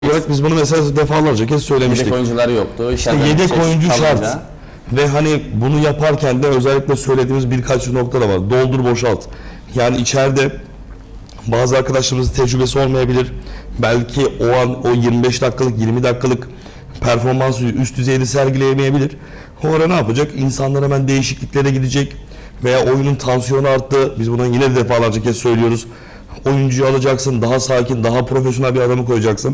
Evet, biz bunu mesela defalarca kez söylemiştik. Yedek oyuncuları yoktu. İşte yedek oyuncu şart. Ve hani bunu yaparken de özellikle söylediğimiz birkaç nokta da var. Doldur boşalt. Yani içeride bazı arkadaşlarımızın tecrübesi olmayabilir. Belki o an o 25 dakikalık 20 dakikalık performansı üst düzeyde sergileyemeyebilir. O ara ne yapacak? İnsanlar hemen değişikliklere gidecek veya oyunun tansiyonu arttı. Biz bunu yine de defalarca kez söylüyoruz. Oyuncuyu alacaksın, daha sakin, daha profesyonel bir adamı koyacaksın.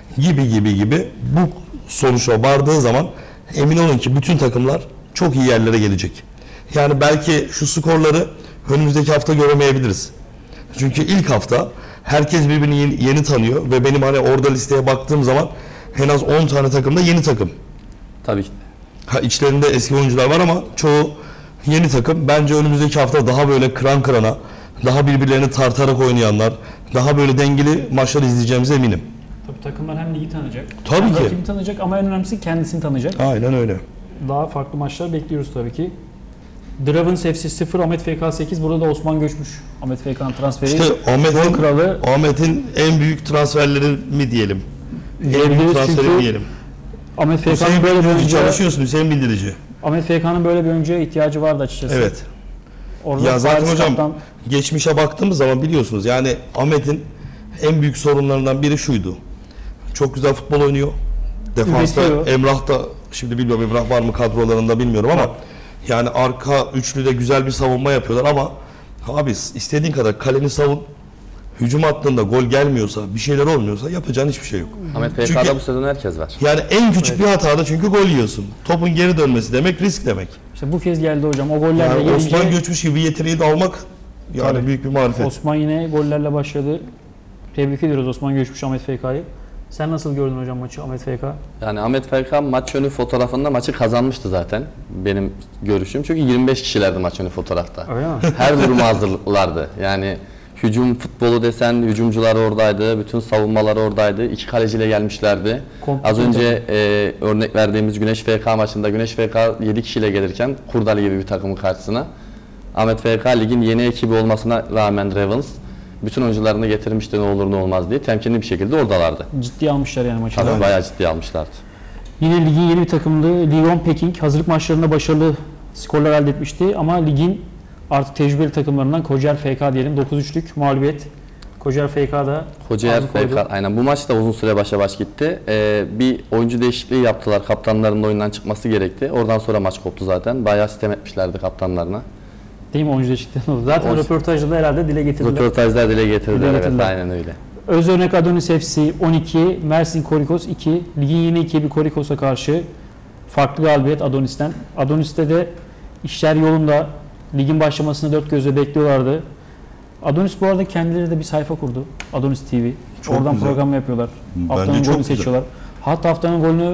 Gibi bu sonuça vardığı zaman emin olun ki bütün takımlar çok iyi yerlere gelecek. Yani belki şu skorları önümüzdeki hafta göremeyebiliriz. Çünkü ilk hafta herkes birbirini yeni tanıyor ve benim hani orada listeye baktığım zaman en az 10 tane takımda yeni takım. Tabii ki. İçlerinde eski oyuncular var ama çoğu yeni takım. Bence önümüzdeki hafta daha böyle kıran kırana, daha birbirlerini tartarak oynayanlar, daha böyle dengeli maçlar izleyeceğimize eminim. Tabii takımlar hem ligi tanıyacak, Tabii hem ki. rakibini tanıyacak ama en önemlisi kendisini tanıyacak. Aynen öyle. Daha farklı maçlar bekliyoruz tabii ki. Dravens FC 0, Ahmet FK 8. Burada da Osman Göçmüş. Ahmet FK'nın transferi. İşte Gol kralı Ahmet'in en büyük transferleri mi diyelim? En büyük diyebiliriz transferi çünkü diyelim. Ahmet FK'nın Hüseyin böyle bir Bildirici oyuncuya, çalışıyorsun, Hüseyin Bildirici. Ahmet FK'nın böyle bir oyuncuya ihtiyacı vardı açıkçası. Evet. Orada Ya zaten Paris hocam kaptan, geçmişe baktığımız zaman biliyorsunuz yani Ahmet'in en büyük sorunlarından biri şuydu. Çok güzel futbol oynuyor. Defansta Üretiyor. Emrah da şimdi bilmiyorum Emrah var mı kadrolarında bilmiyorum ama yani arka üçlüde güzel bir savunma yapıyorlar ama abi istediğin kadar kaleni savun. Hücum hattında gol gelmiyorsa, bir şeyler olmuyorsa yapacağın hiçbir şey yok. Ahmet FK'da Çünkü- bu sezon herkes var. Yani en küçük bir hatada çünkü gol yiyorsun. Topun geri dönmesi demek risk demek. işte bu kez geldi hocam. O gollerle Yani gelince Osman Göçmüş gibi bir yeteneği de almak yani Tabii. büyük bir marifet. Osman yine gollerle başladı. Tebrik ediyoruz Osman Göçmüş, Ahmet FK'yı. Sen nasıl gördün hocam maçı, Ahmet FK? Yani Ahmet FK maç önü fotoğrafında maçı kazanmıştı zaten. Benim görüşüm. Çünkü 25 kişilerdi maç önü fotoğrafta. Öyle mi? Her duruma hazırlardı. Yani hücum futbolu desen hücumcular oradaydı, bütün savunmalar oradaydı. 2 kaleciyle gelmişlerdi. Komple Az önce örnek verdiğimiz Güneş FK maçında Güneş FK 7 kişiyle gelirken Kurdali gibi bir takımın karşısına Ahmet FK ligin yeni ekibi olmasına rağmen Ravens bütün oyuncularını getirmişti ne olur ne olmaz diye temkinli bir şekilde oradalardı. Ciddiye almışlar yani maçı. Tabii bayağı ciddiye almışlardı. Yine ligin yeni bir takımdı. Lyon Peking hazırlık maçlarında başarılı skorlar elde etmişti ama ligin artık tecrübeli takımlarından Kocaeli FK diyelim 9-3'lük mağlubiyet. Kocaeli FK'da Kocaeli FK aynen bu maç da uzun süre başa baş gitti. Bir oyuncu değişikliği yaptılar. Kaptanların da oyundan çıkması gerekti. Oradan sonra maç koptu zaten. Bayağı sitem etmişlerdi kaptanlarına. değil mi oyuncu değişikliğinden oldu. Zaten röportajda da herhalde dile getirdiler. Röportajlar dile getirdiler. Dile Evet getirdiler. aynen öyle. Özörnek Adonis FC 12, Mersin Korikos 2. Ligin yeni ekibi Korikos'a karşı farklı galibiyet Adonis'ten. Adonis'te de işler yolunda. Ligin başlamasını dört gözle bekliyorlardı. Adonis bu arada kendileri de bir sayfa kurdu. Adonis TV. Çok Oradan güzel. program yapıyorlar. Bence Haftanın çok golünü güzel. seçiyorlar. Hatta haftanın golünü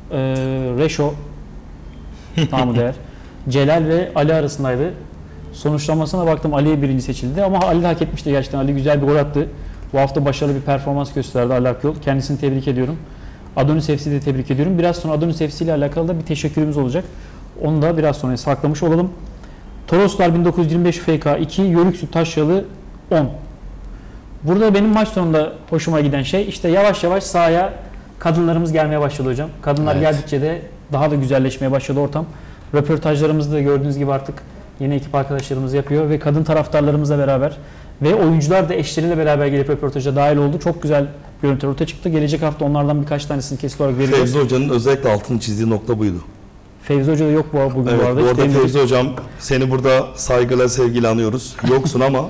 Reşo tamamı değer. Celal ve Ali arasındaydı. Sonuçlanmasına baktım Ali birinci seçildi ama Ali de hak etmişti gerçekten. Ali güzel bir gol attı. Bu hafta başarılı bir performans gösterdi Ali Akyol. Kendisini tebrik ediyorum. Adonis FC'yi de tebrik ediyorum. Biraz sonra Adonis FC ile alakalı da bir teşekkürümüz olacak. Onu da biraz sonra saklamış olalım. Toroslar 1925 FK 2, Yörüksü Taşyalı 10. Burada benim maç sonunda hoşuma giden şey işte yavaş yavaş sahaya kadınlarımız gelmeye başladı hocam. Kadınlar Evet. geldikçe de daha da güzelleşmeye başladı ortam. Röportajlarımızı da gördüğünüz gibi artık yeni ekip arkadaşlarımız yapıyor ve kadın taraftarlarımızla beraber ve oyuncular da eşleriyle beraber gelip röportaja dahil oldu. Çok güzel görüntüler ortaya çıktı. Gelecek hafta onlardan birkaç tanesini kesit olarak vereceğiz. Fevzi Hoca'nın özellikle altını çizdiği nokta buydu. Fevzi Hoca da yok bugün Evet, bu arada. bu arada Tebrik Fevzi Hocam seni burada saygıyla sevgiyle anıyoruz. Yoksun ama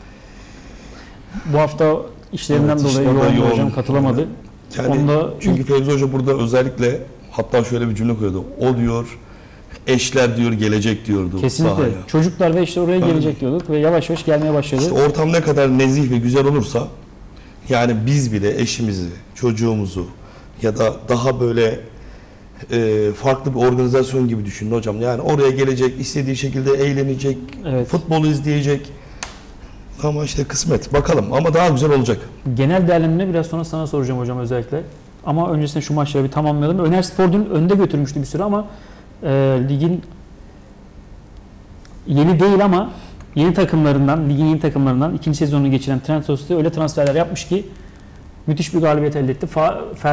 Bu hafta işlerinden Evet, dolayı işlerden yoğun yoğun. hocam katılamadı. yani Onda çünkü Fevzi Hoca burada özellikle hatta şöyle bir cümle koyuyordu. O diyor eşler diyor gelecek diyordu kesinlikle sahaya. çocuklar ve işte oraya gelecek diyorduk ve yavaş yavaş gelmeye başladı. İşte ortam ne kadar nezih ve güzel olursa yani biz bile eşimizi, çocuğumuzu ya da daha böyle farklı bir organizasyon gibi düşünün hocam. Yani oraya gelecek, istediği şekilde eğlenecek, Evet. futbolu izleyecek. Ama işte kısmet. Bakalım ama daha güzel olacak. Genel değerlendirme biraz sonra sana soracağım hocam özellikle. Ama öncesinde şu maçları bir tamamlayalım. Önerspor dün önde götürmüştü bir süre ama ligin yeni değil ama yeni takımlarından, ligin yeni takımlarından ikinci sezonunu geçiren Trendyol öyle transferler yapmış ki Müthiş bir galibiyet elde etti.